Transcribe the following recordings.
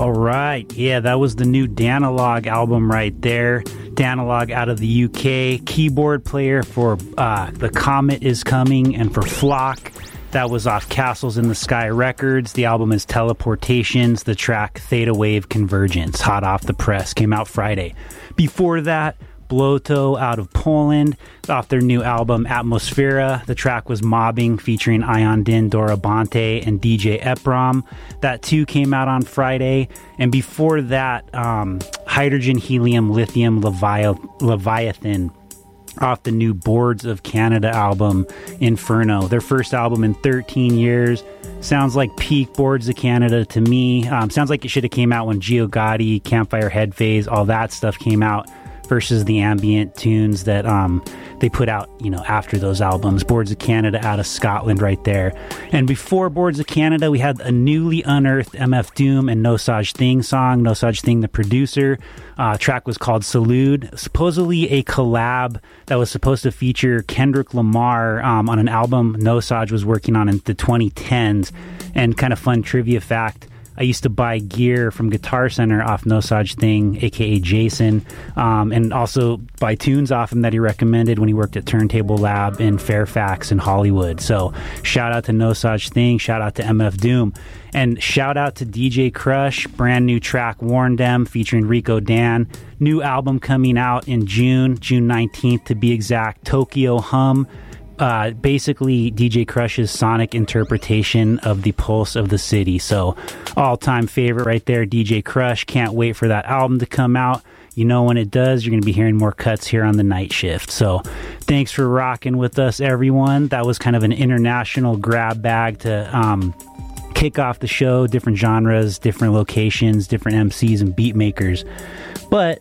All right. Yeah, that was the new Danalog album right there. Danalog out of the UK. Keyboard player for The Comet Is Coming and for Flock. That was off Castles in the Sky Records. The album is Teleportations. The track Theta Wave Convergence, hot off the press, came out Friday. Before that, Bloto out of Poland, off their new album Atmosfera. The track was Mobbing, featuring Ion Din, Dorabante, and DJ Eprom. That too came out on Friday. And before that, Hydrogen, Helium, Lithium, Leviathan, off the new Boards of Canada album, Inferno. Their first album in 13 years. Sounds like peak Boards of Canada to me. Sounds like it should have came out when Gio Gotti, Campfire Head Phase, all that stuff came out, versus the ambient tunes that they put out, after those albums. Boards of Canada out of Scotland right there. And before Boards of Canada, we had a newly unearthed MF Doom and No Such Thing song. No Such Thing, the producer. Track was called Salute. Supposedly a collab that was supposed to feature Kendrick Lamar on an album No Such was working on in the 2010s. And kind of fun trivia fact, I used to buy gear from Guitar Center off No Such Thing, aka Jason, and also buy tunes off him that he recommended when he worked at Turntable Lab in Fairfax in Hollywood. So shout out to No Such Thing, shout out to MF Doom, and shout out to DJ Crush, brand new track Warn Them featuring Rico Dan. New album coming out in June 19th to be exact, Tokyo Hum. Basically DJ Crush's sonic interpretation of the pulse of the city. So all-time favorite right there, DJ Crush. Can't wait for that album to come out. When it does, you're going to be hearing more cuts here on the night shift. So thanks for rocking with us, everyone. That was kind of an international grab bag to kick off the show. Different genres, different locations, different MCs and beat makers. But,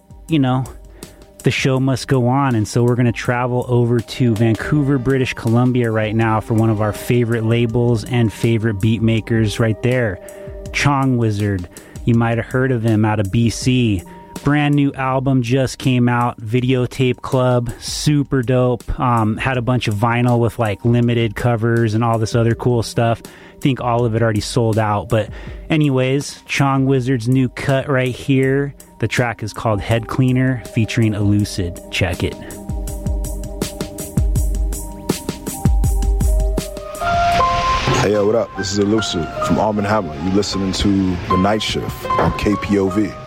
the show must go on, and so we're going to travel over to Vancouver, British Columbia right now for one of our favorite labels and favorite beat makers right there, Chong Wizard. You might have heard of him out of BC. Brand new album just came out, Videotape Club, super dope. Had a bunch of vinyl with like limited covers and all this other cool stuff. I think all of it already sold out, but anyways, Chong Wizard's new cut right here. The track is called Head Cleaner, featuring Elucid. Check it. Hey, yo, what up? This is Elucid from Arm & Hammer. You listening to The Night Shift on KPOV.